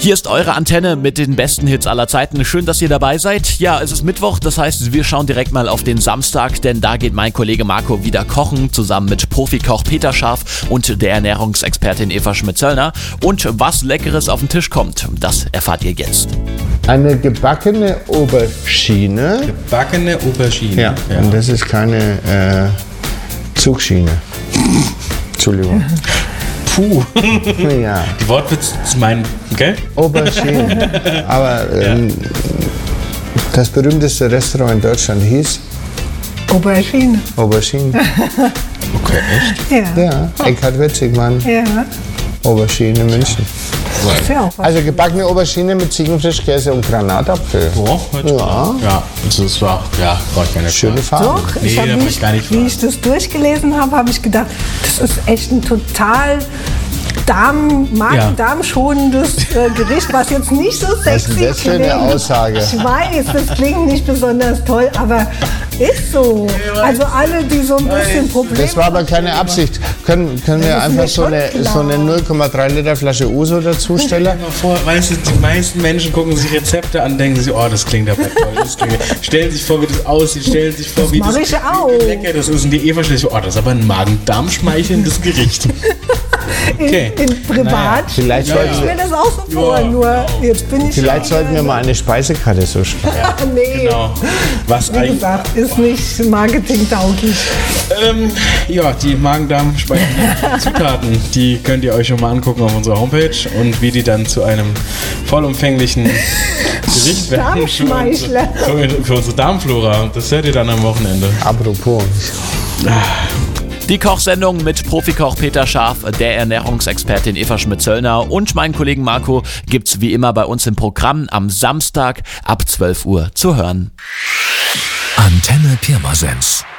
Hier ist eure Antenne mit den besten Hits aller Zeiten. Schön, dass ihr dabei seid. Ja, es ist Mittwoch, das heißt, wir schauen direkt mal auf den Samstag, denn da geht mein Kollege Marco wieder kochen, zusammen mit Profikoch Peter Scharf und der Ernährungsexpertin Eva Schmidt-Zöllner. Und was Leckeres auf den Tisch kommt, das erfahrt ihr jetzt. Eine gebackene Aubergine. Gebackene Aubergine. Ja, und das ist keine Zugschiene. Entschuldigung. Puh. Ja. Die Wortwitz ist mein, gell? Aubergine. Aber das berühmteste Restaurant in Deutschland hieß Aubergine. Aubergine. Okay, echt? Ja, Eckhard Wetzigmann. Ja. Aubergine in München. Ist ja auch was. Also gebackene Aubergine mit Ziegenfrischkäse und Granatapfel. Ja, das war keine Schöne Farbe. Doch, Nee, ich da hab wollte ich gar nicht wie ich das durchgelesen habe, habe ich gedacht, das ist echt ein total magen-darm-schonendes Gericht, was jetzt nicht so sexy Was ist das für eine klingt. Aussage? Ich weiß, das klingt nicht besonders toll, aber ist so. Also alle, die so ein bisschen Probleme Das war aber keine Absicht. Können wir ist einfach mir so eine schon klar. 0,3 Liter Flasche Uso dazustellen? Stell dir mal vor, weißt du, die meisten Menschen gucken sich Rezepte an, denken sich, oh, das klingt aber toll. Stellen sich vor, wie das aussieht, stellen sich vor, wie mach ich auch. wie lecker das ist. Und die Eva stellt sich, oh, das ist aber ein magen-darm-schmeichelndes Gericht. Okay. in privat Vielleicht stelle ich mir das auch so vor, nur jetzt bin ich Vielleicht sollten wir mal eine Speisekarte so schreiben. nee, Genau. Was wie eigentlich. gesagt, ist nicht marketingtauglich. Ja, die Magen-Darm-Zutaten, die könnt ihr euch schon mal angucken auf unserer Homepage und wie die dann zu einem vollumfänglichen Gericht werden Darmschmeichler. für unsere Darmflora. Das hört ihr dann am Wochenende. Apropos. Die Kochsendung mit Profikoch Peter Scharf, der Ernährungsexpertin Eva Schmidt-Zöllner und meinen Kollegen Marco gibt's wie immer bei uns im Programm am Samstag ab 12 Uhr zu hören. Antenne Pirmasens.